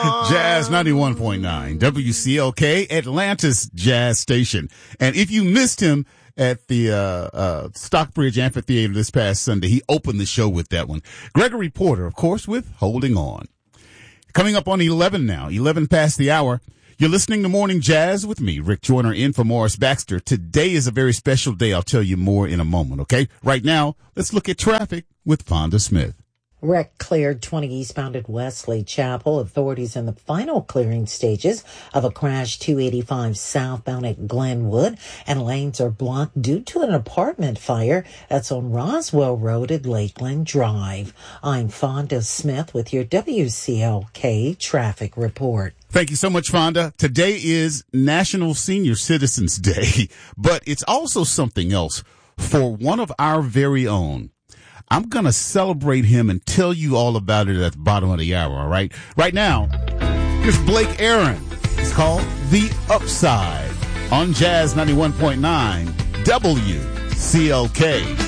Jazz 91.9, WCLK, Atlanta's Jazz Station. And if you missed him at the Stockbridge Amphitheater this past Sunday, he opened the show with that one. Gregory Porter, of course, with Holding On. Coming up on 11 now, 11 past the hour. You're listening to Morning Jazz with me, Rick Joyner, in for Morris Baxter. Today is a very special day. I'll tell you more in a moment, okay? Right now, let's look at traffic with Fonda Smith. Wreck cleared 20 eastbound at Wesley Chapel. Authorities in the final clearing stages of a crash 285 southbound at Glenwood, and lanes are blocked due to an apartment fire that's on Roswell Road at Lakeland Drive. I'm Fonda Smith with your WCLK traffic report. Thank you so much, Fonda. Today is National Senior Citizens Day, but it's also something else for one of our very own. I'm going to celebrate him and tell you all about it at the bottom of the hour, all right? Right now, here's Blake Aaron. It's called The Upside on Jazz 91.9 WCLK.